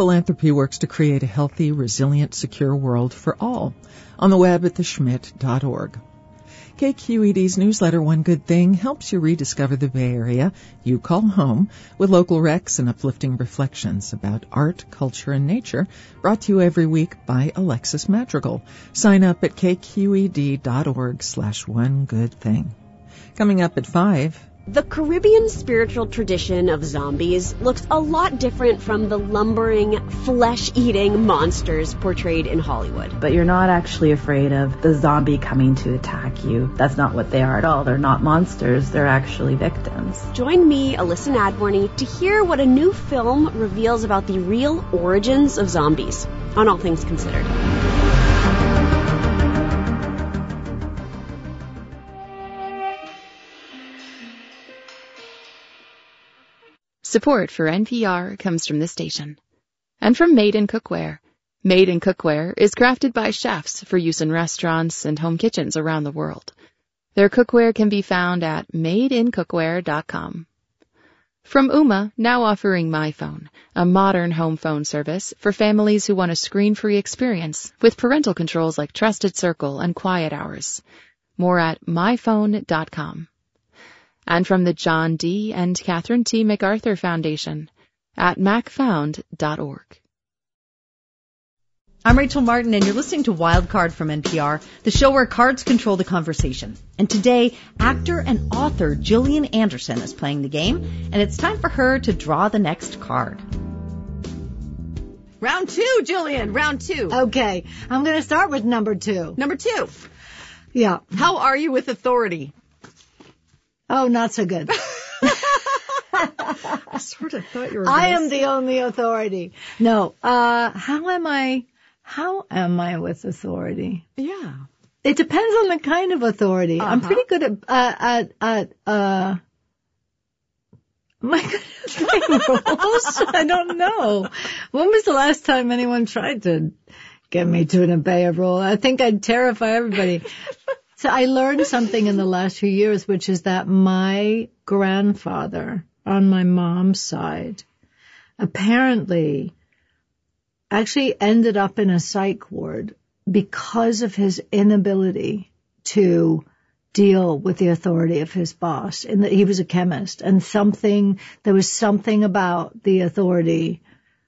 philanthropy works to create a healthy, resilient, secure world for all. On the web at theschmidt.org. KQED's newsletter, One Good Thing, helps you rediscover the Bay Area you call home with local recs and uplifting reflections about art, culture, and nature, brought to you every week by Alexis Madrigal. Sign up at kqed.org/onegoodthing. Coming up at 5... The Caribbean spiritual tradition of zombies looks a lot different from the lumbering, flesh-eating monsters portrayed in Hollywood. But you're not actually afraid of the zombie coming to attack you. That's not what they are at all. They're not monsters. They're actually victims. Join me, Alyssa Nadworny, to hear what a new film reveals about the real origins of zombies on All Things Considered. Support for NPR comes from this station. And from Made in Cookware. Made in Cookware is crafted by chefs for use in restaurants and home kitchens around the world. Their cookware can be found at madeincookware.com. From Ooma, now offering MyPhone, a modern home phone service for families who want a screen-free experience with parental controls like Trusted Circle and Quiet Hours. More at myphone.com. And from the John D. and Catherine T. MacArthur Foundation at macfound.org. I'm Rachel Martin, and you're listening to Wild Card from NPR, the show where cards control the conversation. And today, actor and author Gillian Anderson is playing the game, and it's time for her to draw the next card. Round 2, Gillian, round 2. Okay, I'm going to start with number 2. Number 2. Yeah. How are you with authority? Oh, not so good. I sort of thought you were I am the only authority. No. How am I with authority? Yeah. It depends on the kind of authority. Uh-huh. I'm pretty good at my rules? I don't know. When was the last time anyone tried to get me to obey a rule? I think I'd terrify everybody. So I learned something in the last few years, which is that my grandfather on my mom's side apparently actually ended up in a psych ward because of his inability to deal with the authority of his boss. And that he was a chemist, and there was something about the authority,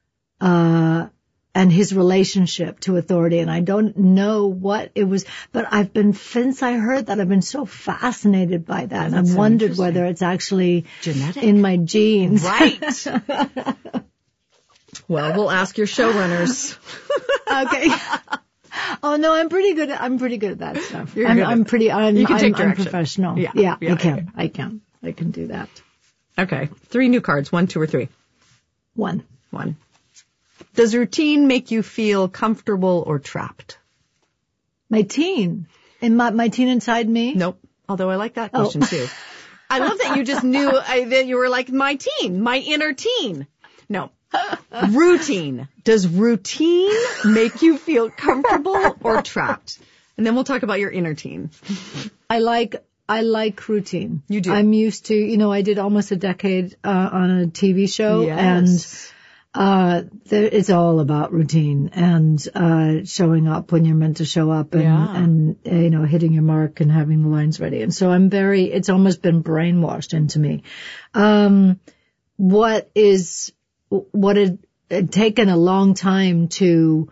and his relationship to authority. And I don't know what it was, but since I heard that, I've been so fascinated by that. And I've wondered whether it's actually genetic in my genes. Right. Well, we'll ask your showrunners. Okay. Oh no, I'm pretty good at that stuff. You can take direction. I'm professional. Yeah, I can do that. Okay. 3 new cards, 1, 2, or 3? 1. Does routine make you feel comfortable or trapped? My teen inside me? Nope. Although I like that question too. I love that you just knew that you were like my teen, my inner teen. No. Routine. Does routine make you feel comfortable or trapped? And then we'll talk about your inner teen. I like routine. You do. I'm used to, I did almost a decade on a TV show. Yes. And it's all about routine and showing up when you're meant to show up and hitting your mark and having the lines ready. And so it's almost been brainwashed into me. What had taken a long time to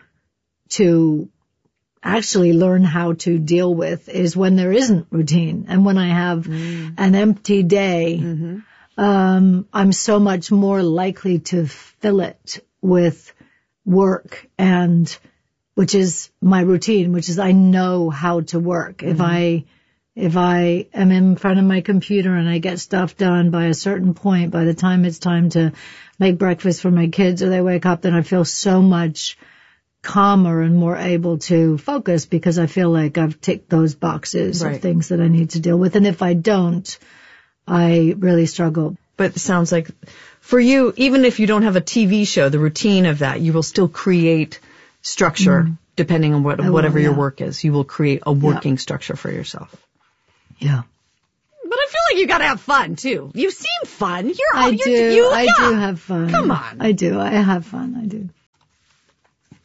actually learn how to deal with is when there isn't routine. And when I have an empty day, I'm so much more likely to fill it with work, and which is my routine, which is I know how to work. If I am in front of my computer and I get stuff done by a certain point, by the time it's time to make breakfast for my kids or they wake up, then I feel so much calmer and more able to focus because I feel like I've ticked those boxes of things that I need to deal with. And if I don't, I really struggle. But it sounds like for you, even if you don't have a TV show, the routine of that, you will still create structure depending on whatever your work is. You will create a working structure for yourself. Yeah. But I feel like you gotta have fun too. You seem fun. I do have fun. Come on. I do. I have fun. I do.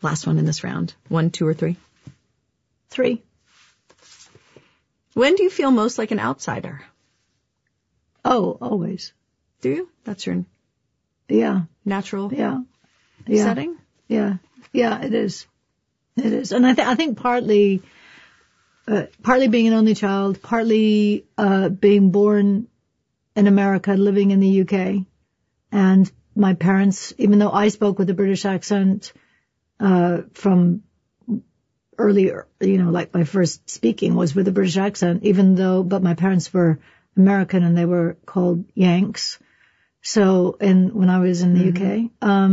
Last one in this round. 1, 2, or 3? 3. When do you feel most like an outsider? Oh, always. Do you? That's your natural setting? Yeah, it is. It is. And I think partly being an only child, partly being born in America, living in the UK, and my parents, even though I spoke with a British accent from earlier, like my first speaking was with a British accent, but my parents were American and they were called Yanks. So, when I was in the UK,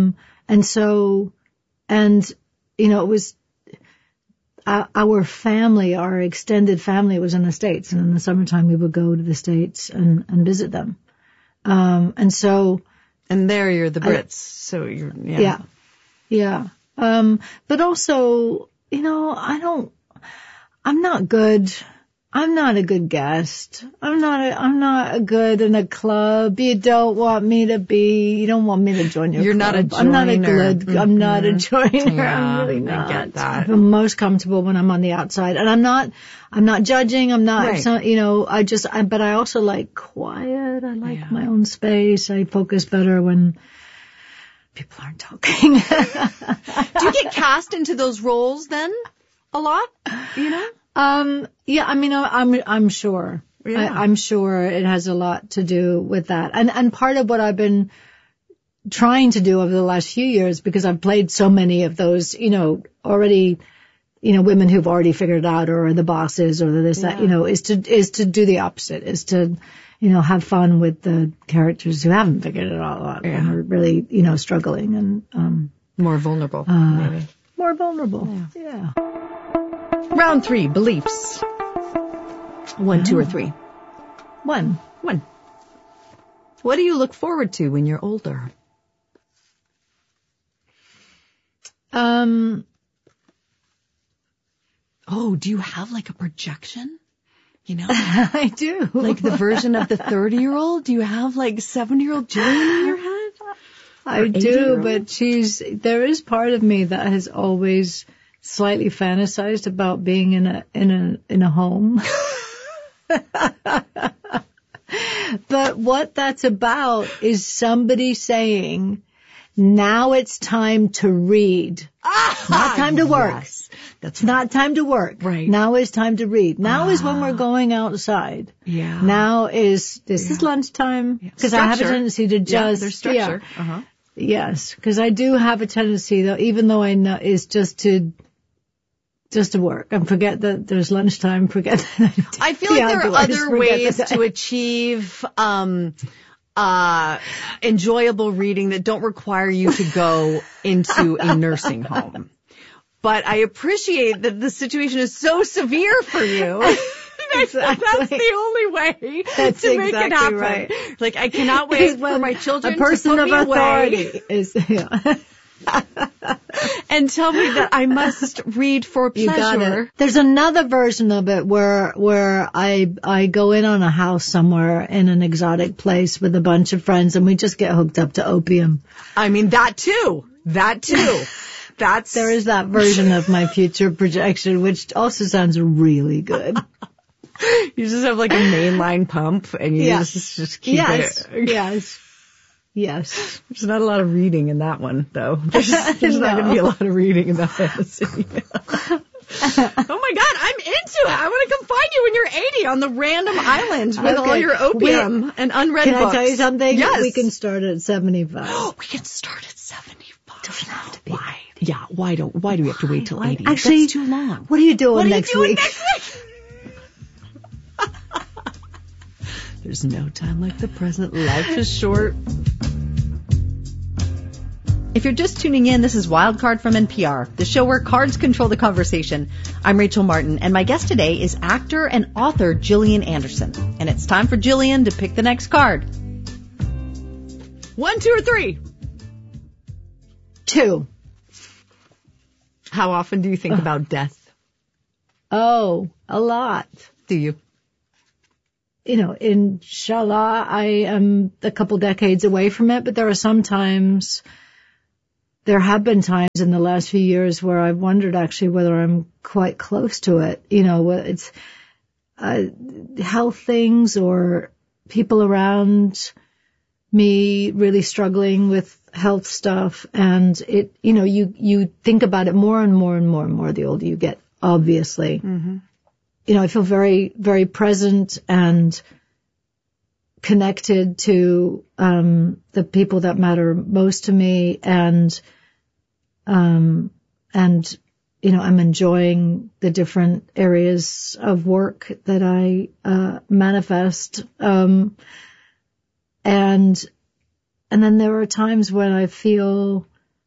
it was our family, our extended family was in the States, and in the summertime we would go to the States and visit them. And there you're the Brits, so you're, yeah. But also, I'm not a good guest. I'm not good in a club. You don't want me to join your club. You're not a joiner. I'm not a joiner. Yeah, I'm really not. I get that. I feel most comfortable when I'm on the outside. And I'm not judging. I'm not, right. But I also like quiet. I like my own space. I focus better when people aren't talking. Do you get cast into those roles then? A lot? Yeah, I'm sure. Yeah. I'm sure it has a lot to do with that. And part of what I've been trying to do over the last few years, because I've played so many of those, already, women who've already figured it out, or the bosses, or that, is to do the opposite, is to, have fun with the characters who haven't figured it all out and are really, struggling and, more vulnerable, maybe. More vulnerable. Yeah. Round 3, beliefs. 1, 2, or 3? 1. What do you look forward to when you're older? Do you have like a projection? I do. Like the version of the 30-year-old? Do you have like 70-year-old Jillian in your head? I do, but there is part of me that has always slightly fantasized about being in a home. But what that's about is somebody saying, now it's time to read. Not time to work. Yes. That's not time to work. Right. Now is time to read. Now is when we're going outside. Yeah. Now is lunchtime. Because I have a tendency to just. There's structure. Yeah. Uh-huh. Yes. Because I do have a tendency, though, even though I know it's just to work and forget that there's lunchtime, forget that. I feel like there are other ways to achieve, enjoyable reading that don't require you to go into a nursing home. But I appreciate that the situation is so severe for you. Exactly. That's the only way to make it happen. Right. Like, I cannot wait for my children to put me away. And tell me that I must read for pleasure. There's another version of it where I go in on a house somewhere in an exotic place with a bunch of friends and we just get hooked up to opium. I mean, that too. There is that version of my future projection, which also sounds really good. You just have like a mainline pump and you just keep it. Yes. There's not a lot of reading in that one, though. There's not going to be a lot of reading in that fantasy. Oh my God, I'm into it. I want to come find you when you're 80 on the random island with all your opium and unread books. Can I tell you something? Yes. We can start at 75. We can start at 75. Doesn't have to be. Why? Yeah, why do we have to wait till 80? Actually, that's too long. What are you doing next week? There's no time like the present. Life is short. If you're just tuning in, this is Wildcard from NPR, the show where cards control the conversation. I'm Rachel Martin, and my guest today is actor and author Gillian Anderson. And it's time for Gillian to pick the next card. 1, 2, or 3? 2. How often do you think about death? Oh, a lot. Do you? Inshallah, I am a couple decades away from it, but there are some times there have been times in the last few years where I've wondered actually whether I'm quite close to it. You know, it's health things or people around me really struggling with health stuff. And it, you know, you think about it more and more and more and more the older you get, obviously. Mm-hmm. You know, I feel very, very present and connected to the people that matter most to me, and you know, I'm enjoying the different areas of work that I manifest, and then there are times when I feel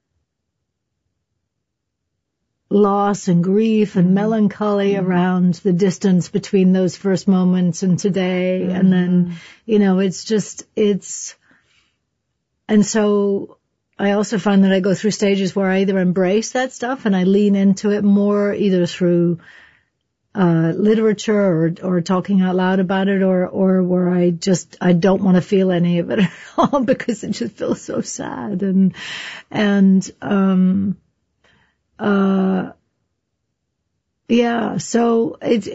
loss and grief and melancholy around the distance between those first moments and today. Mm-hmm. And then, you know, and so I also find that I go through stages where I either embrace that stuff and I lean into it more, either through literature or talking out loud about it, or where I don't want to feel any of it at all because it just feels so sad. Yeah, so it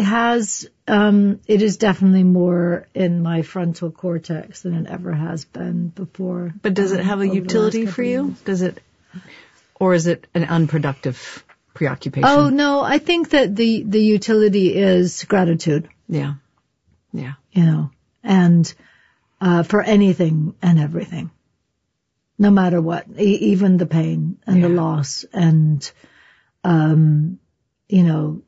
is definitely more in my frontal cortex than it ever has been before. But does it have a utility for you? Or is it an unproductive preoccupation? Oh, no, I think that the utility is gratitude. Yeah. Yeah. You know, and, for anything and everything. No matter what, even the pain and the loss and, you know,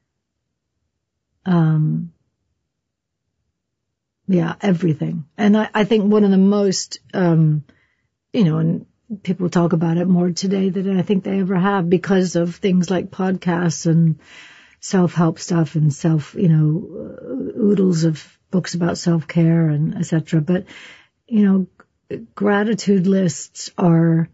everything. And I think one of the most, you know, and people talk about it more today than I think they ever have because of things like podcasts and self-help stuff and you know, oodles of books about self-care and et cetera. But, you know, gratitude lists are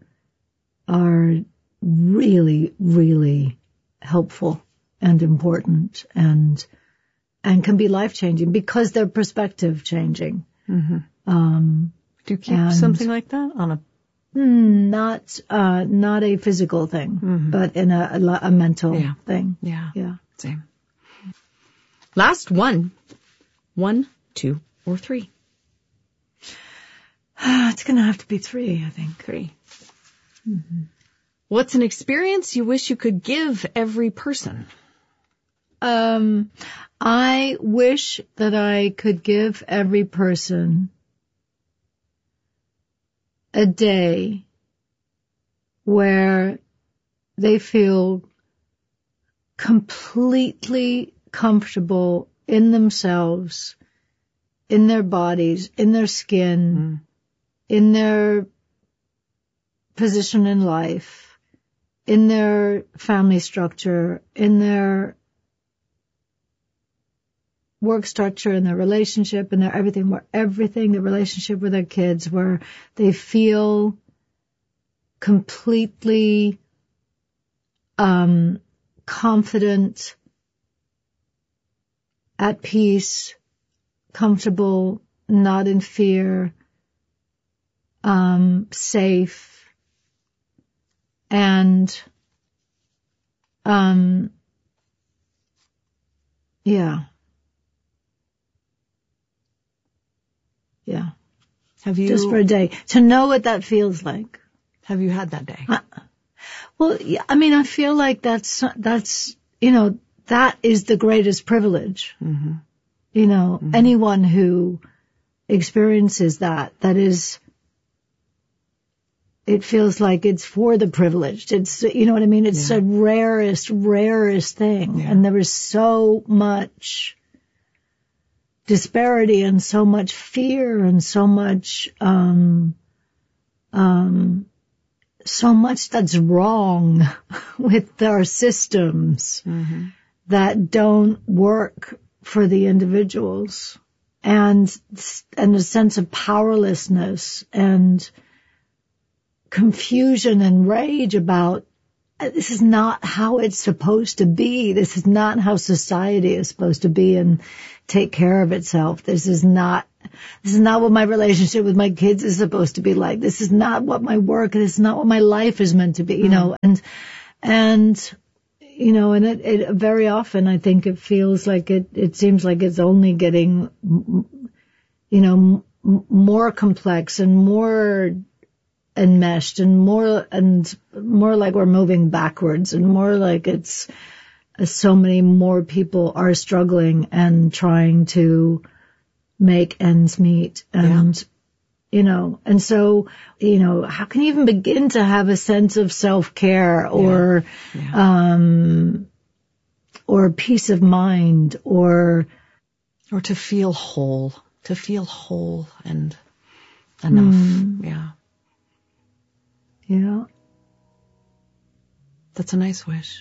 really, really helpful and important and can be life-changing because they're perspective changing. Mm-hmm. Do you keep something like that on a? Not a physical thing, mm-hmm. but in a mental thing. Yeah. Yeah. Same. Last one. 1, 2, or 3. It's going to have to be 3, I think. 3. Mm-hmm. What's an experience you wish you could give every person? I wish that I could give every person a day where they feel completely comfortable in themselves, in their bodies, in their skin, in their position in life, in their family structure, in their work structure, in their relationship, in their everything, the relationship with their kids, where they feel completely confident, at peace, comfortable, not in fear, safe, and Yeah. Have you just for a day to know what that feels like? Have you had that day? Well, yeah, I mean, I feel like that's you know, that is the greatest privilege. Mm-hmm. You know, mm-hmm. anyone who experiences that is, it feels like it's for the privileged. It's, you know what I mean? It's the rarest thing. Yeah. And there is so much disparity and so much fear and so much that's wrong with our systems mm-hmm. that don't work for the individuals, and a sense of powerlessness and confusion and rage about this is not how it's supposed to be. This is not how society is supposed to be and take care of itself. This is not what my relationship with my kids is supposed to be like. This is not what my work, this is not what my life is meant to be, you know, and you know, and it very often I think it feels like it seems like it's only getting, you know, more complex and more enmeshed and more like we're moving backwards and more like it's so many more people are struggling and trying to make ends meet and, you know, and so, you know, how can you even begin to have a sense of self-care or peace of mind or to feel whole and enough. Yeah. That's a nice wish.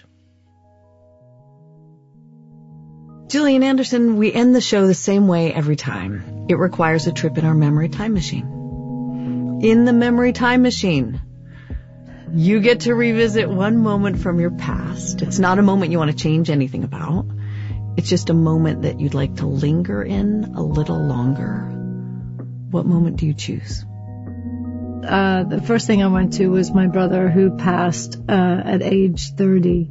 Gillian Anderson, we end the show the same way every time. It requires a trip in our memory time machine. In the memory time machine, you get to revisit one moment from your past. It's not a moment you want to change anything about. It's just a moment that you'd like to linger in a little longer. What moment do you choose? The first thing I went to was my brother who passed at age 30.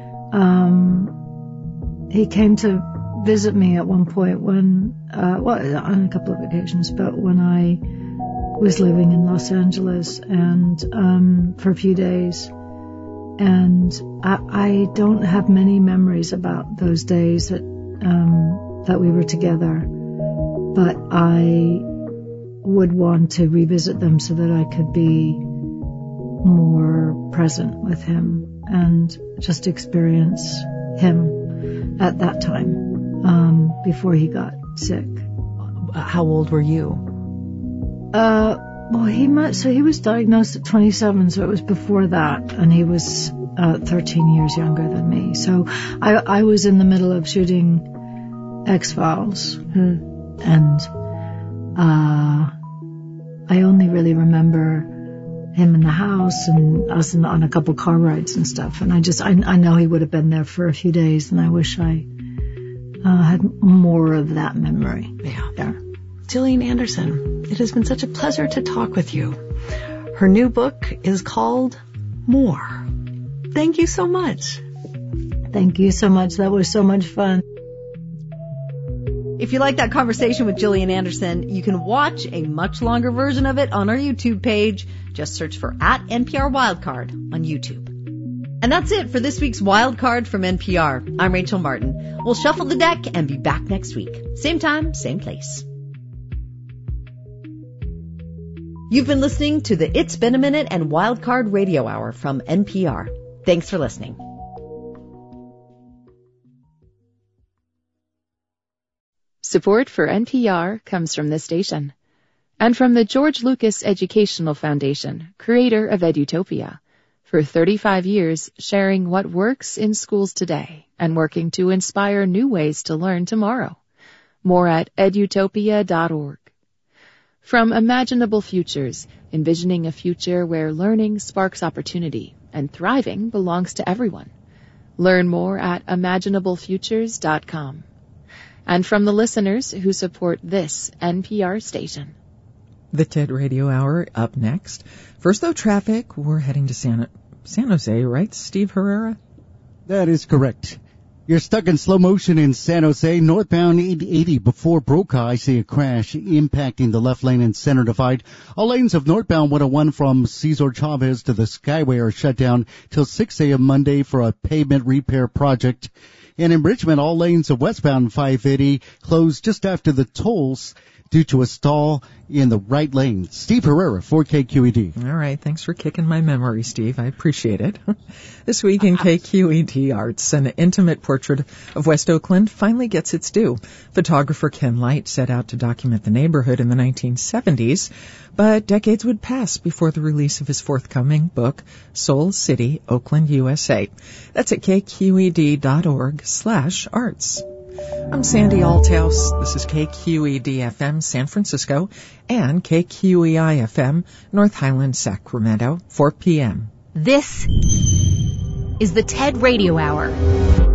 He came to visit me at one point when, on a couple of occasions, but when I was living in Los Angeles and for a few days. And I don't have many memories about those days that we were together, but I would want to revisit them so that I could be more present with him and just experience him at that time, before he got sick. How old were you? Well, he was diagnosed at 27, so it was before that, and he was 13 years younger than me. So I was in the middle of shooting X-Files, and I only really remember him in the house and us on a couple car rides and stuff. And I know he would have been there for a few days, and I wish I had more of that memory. Yeah. Gillian Anderson, it has been such a pleasure to talk with you. Her new book is called More. Thank you so much. Thank you so much. That was so much fun. If you like that conversation with Gillian Anderson, you can watch a much longer version of it on our YouTube page. Just search for @NPR Wildcard on YouTube. And that's it for this week's Wildcard from NPR. I'm Rachel Martin. We'll shuffle the deck and be back next week. Same time, same place. You've been listening to the It's Been a Minute and Wildcard Radio Hour from NPR. Thanks for listening. Support for NPR comes from this station and from the George Lucas Educational Foundation, creator of Edutopia, for 35 years sharing what works in schools today and working to inspire new ways to learn tomorrow. More at edutopia.org. From Imaginable Futures, envisioning a future where learning sparks opportunity and thriving belongs to everyone. Learn more at imaginablefutures.com. And from the listeners who support this NPR station. The TED Radio Hour up next. First, though, traffic. We're heading to San Jose, right, Steve Herrera? That is correct. You're stuck in slow motion in San Jose, northbound 80 before Brokaw. I see a crash impacting the left lane and center divide. All lanes of northbound 101 from Cesar Chavez to the Skyway are shut down till 6 a.m. Monday for a pavement repair project. And in Richmond, all lanes of westbound 580 closed just after the tolls due to a stall in the right lane. Steve Herrera, 4K QED. All right. Thanks for kicking my memory, Steve. I appreciate it. This week in KQED Arts, an intimate portrait of West Oakland finally gets its due. Photographer Ken Light set out to document the neighborhood in the 1970s, but decades would pass before the release of his forthcoming book, Soul City, Oakland, USA. That's at kqed.org/arts. I'm Sandy Althouse. This is KQED-FM San Francisco and KQEI-FM North Highlands, Sacramento, 4 p.m. This is the TED Radio Hour.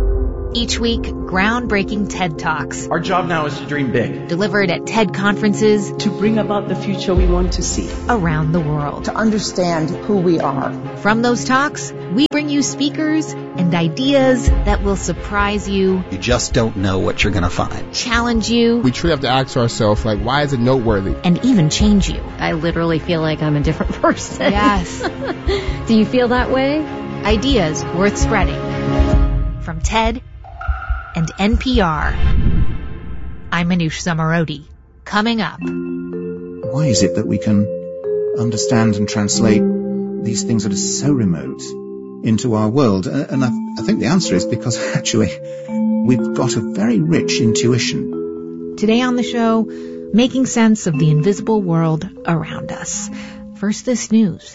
Each week, groundbreaking TED Talks. Our job now is to dream big. Delivered at TED conferences. To bring about the future we want to see. Around the world. To understand who we are. From those talks, we bring you speakers and ideas that will surprise you. You just don't know what you're going to find. Challenge you. We truly have to ask ourselves, why is it noteworthy? And even change you. I literally feel like I'm a different person. Yes. Do you feel that way? Ideas worth spreading. From TED and NPR. I'm Manoush Zomorodi. Coming up. Why is it that we can understand and translate these things that are so remote into our world? And I think the answer is because actually we've got a very rich intuition. Today on the show, making sense of the invisible world around us. First, this news.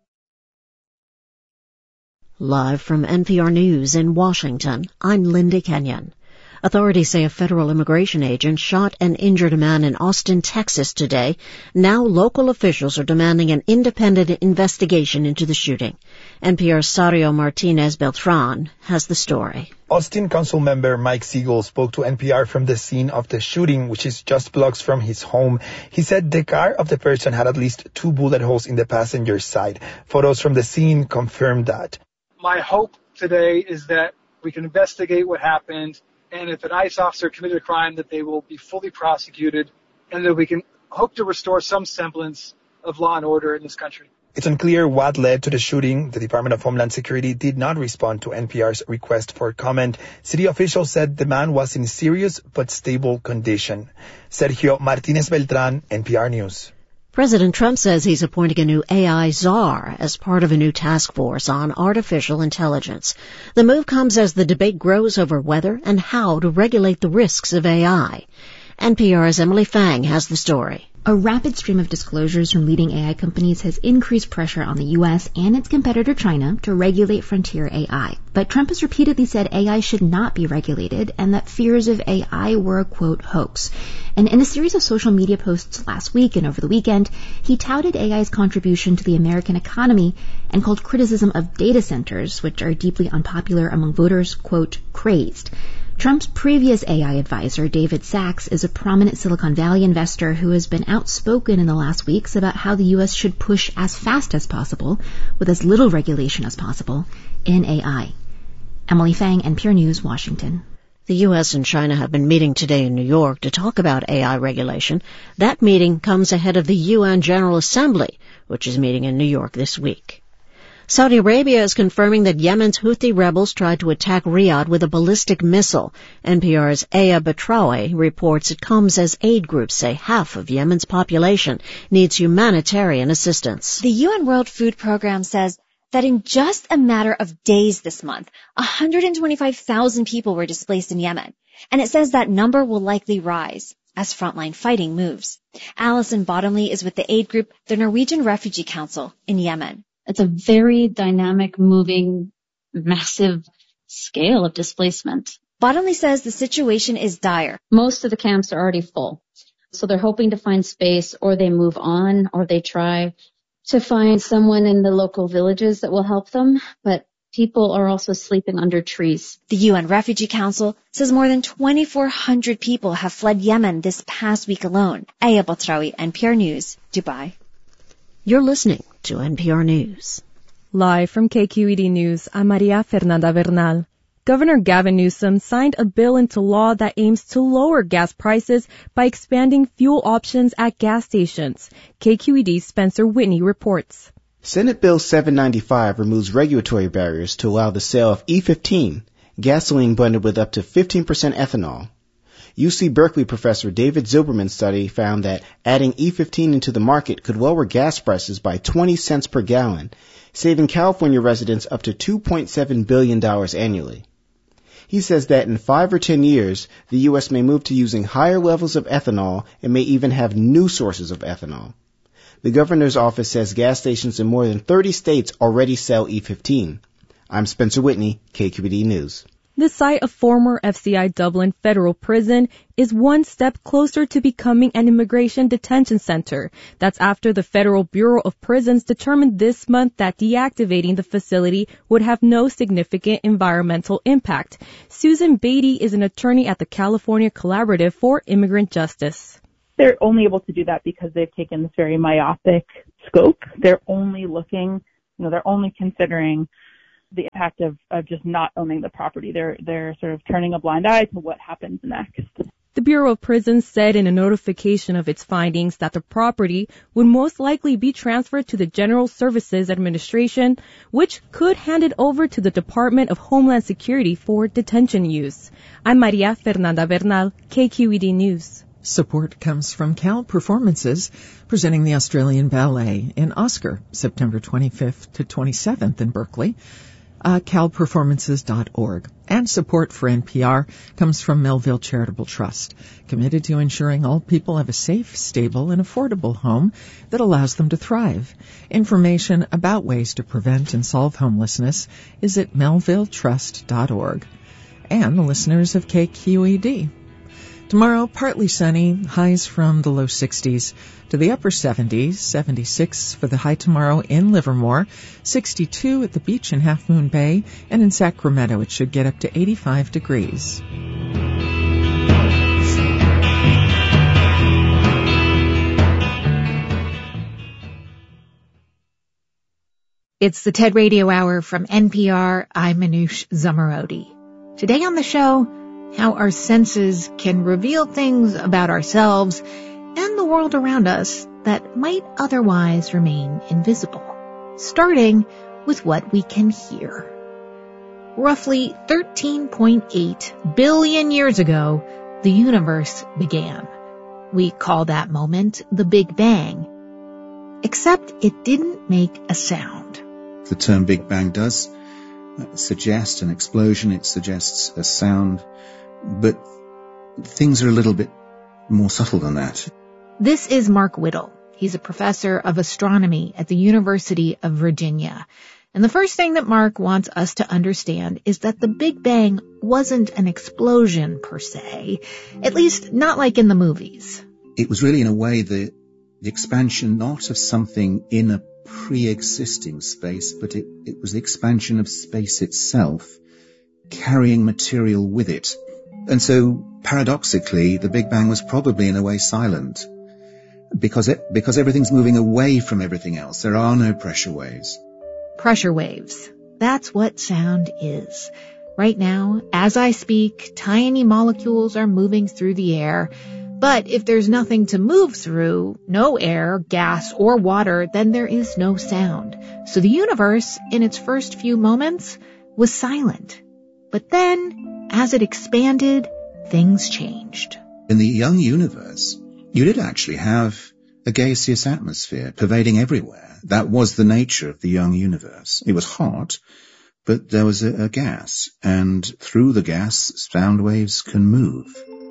Live from NPR News in Washington, I'm Linda Kenyon. Authorities say a federal immigration agent shot and injured a man in Austin, Texas today. Now local officials are demanding an independent investigation into the shooting. NPR's Sario Martinez Beltran has the story. Austin Council member Mike Siegel spoke to NPR from the scene of the shooting, which is just blocks from his home. He said the car of the person had at least 2 bullet holes in the passenger side. Photos from the scene confirmed that. My hope today is that we can investigate what happened, and if an ICE officer committed a crime, that they will be fully prosecuted, and that we can hope to restore some semblance of law and order in this country. It's unclear what led to the shooting. The Department of Homeland Security did not respond to NPR's request for comment. City officials said the man was in serious but stable condition. Sergio Martinez Beltran, NPR News. President Trump says he's appointing a new AI czar as part of a new task force on artificial intelligence. The move comes as the debate grows over whether and how to regulate the risks of AI. NPR's Emily Fang has the story. A rapid stream of disclosures from leading AI companies has increased pressure on the U.S. and its competitor China to regulate frontier AI. But Trump has repeatedly said AI should not be regulated and that fears of AI were a, quote, hoax. And in a series of social media posts last week and over the weekend, he touted AI's contribution to the American economy and called criticism of data centers, which are deeply unpopular among voters, quote, crazed. Trump's previous AI advisor, David Sachs, is a prominent Silicon Valley investor who has been outspoken in the last weeks about how the U.S. should push as fast as possible, with as little regulation as possible, in AI. Emily Fang, NPR News, Washington. The U.S. and China have been meeting today in New York to talk about AI regulation. That meeting comes ahead of the UN General Assembly, which is meeting in New York this week. Saudi Arabia is confirming that Yemen's Houthi rebels tried to attack Riyadh with a ballistic missile. NPR's Aya Batraoui reports it comes as aid groups say half of Yemen's population needs humanitarian assistance. The UN World Food Program says that in just a matter of days this month, 125,000 people were displaced in Yemen. And it says that number will likely rise as frontline fighting moves. Alison Bottomley is with the aid group, the Norwegian Refugee Council in Yemen. It's a very dynamic, moving, massive scale of displacement. Bottomley says the situation is dire. Most of the camps are already full. So they're hoping to find space, or they move on, or they try to find someone in the local villages that will help them. But people are also sleeping under trees. The UN Refugee Council says more than 2,400 people have fled Yemen this past week alone. Aya Batraoui, NPR News, Dubai. You're listening to NPR News. Live from KQED News, I'm Maria Fernanda Bernal. Governor Gavin Newsom signed a bill into law that aims to lower gas prices by expanding fuel options at gas stations. KQED's Spencer Whitney reports. Senate Bill 795 removes regulatory barriers to allow the sale of E15, gasoline blended with up to 15% ethanol. UC Berkeley professor David Zilberman's study found that adding E15 into the market could lower gas prices by 20 cents per gallon, saving California residents up to $2.7 billion annually. He says that in 5 or 10 years, the U.S. may move to using higher levels of ethanol and may even have new sources of ethanol. The governor's office says gas stations in more than 30 states already sell E15. I'm Spencer Whitney, KQED News. The site of former FCI Dublin Federal Prison is one step closer to becoming an immigration detention center. That's after the Federal Bureau of Prisons determined this month that deactivating the facility would have no significant environmental impact. Susan Beatty is an attorney at the California Collaborative for Immigrant Justice. They're only able to do that because they've taken this very myopic scope. They're only looking, they're only considering the impact of just not owning the property. They're sort of turning a blind eye to what happens next. The Bureau of Prisons said in a notification of its findings that the property would most likely be transferred to the General Services Administration, which could hand it over to the Department of Homeland Security for detention use. I'm Maria Fernanda Bernal, KQED News. Support comes from Cal Performances, presenting the Australian Ballet in Oscar, September 25th to 27th in Berkeley. calperformances.org. And support for NPR comes from Melville Charitable Trust, committed to ensuring all people have a safe, stable, and affordable home that allows them to thrive. Information about ways to prevent and solve homelessness is at melvilletrust.org. And the listeners of KQED. Tomorrow, partly sunny, highs from the low 60s to the upper 70s, 76 for the high tomorrow in Livermore, 62 at the beach in Half Moon Bay, and in Sacramento it should get up to 85 degrees. It's the TED Radio Hour from NPR. I'm Manoush Zomorodi. Today on the show, how our senses can reveal things about ourselves and the world around us that might otherwise remain invisible. Starting with what we can hear. Roughly 13.8 billion years ago, the universe began. We call that moment the Big Bang. Except it didn't make a sound. The term Big Bang does suggest an explosion. It suggests a sound. But things are a little bit more subtle than that. This is Mark Whittle. He's a professor of astronomy at the University of Virginia. And the first thing that Mark wants us to understand is that the Big Bang wasn't an explosion per se, at least not like in the movies. It was really, in a way, the expansion not of something in a pre-existing space, but it was the expansion of space itself, carrying material with it. And so, paradoxically, the Big Bang was probably in a way silent, because everything's moving away from everything else. There are no pressure waves. Pressure waves. That's what sound is. Right now, as I speak, tiny molecules are moving through the air. But if there's nothing to move through, no air, gas, or water, then there is no sound. So the universe, in its first few moments, was silent. But then, as it expanded, things changed. In the young universe, you did actually have a gaseous atmosphere pervading everywhere. That was the nature of the young universe. It was hot, but there was a gas, and through the gas, sound waves can move.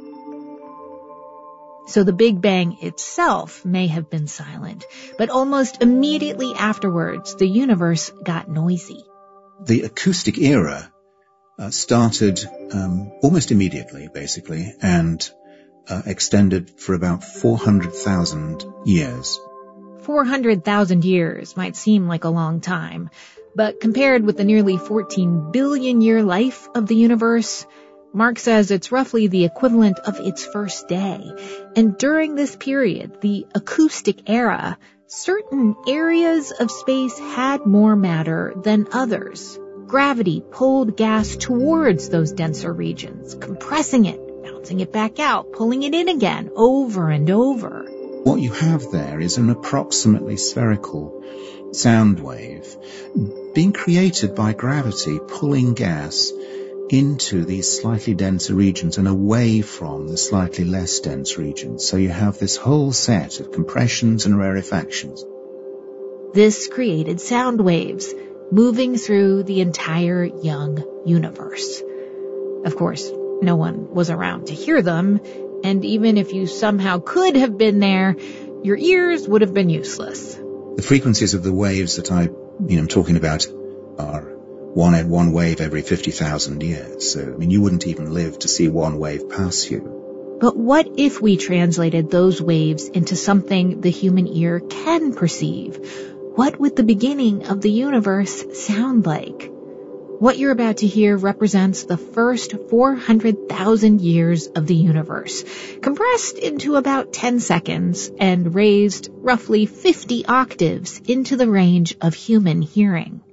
So the Big Bang itself may have been silent, but almost immediately afterwards, the universe got noisy. The acoustic era started almost immediately, basically, and extended for about 400,000 years. 400,000 years might seem like a long time, but compared with the nearly 14 billion year life of the universe, Mark says it's roughly the equivalent of its first day. And during this period, the acoustic era, certain areas of space had more matter than others. Gravity pulled gas towards those denser regions, compressing it, bouncing it back out, pulling it in again, over and over. What you have there is an approximately spherical sound wave being created by gravity pulling gas into these slightly denser regions and away from the slightly less dense regions. So you have this whole set of compressions and rarefactions. This created sound waves moving through the entire young universe. Of course, no one was around to hear them, and even if you somehow could have been there, your ears would have been useless. The frequencies of the waves that I'm talking about are one wave every 50,000 years. So, I mean, you wouldn't even live to see one wave pass you. But what if we translated those waves into something the human ear can perceive? What would the beginning of the universe sound like? What you're about to hear represents the first 400,000 years of the universe, compressed into about 10 seconds and raised roughly 50 octaves into the range of human hearing.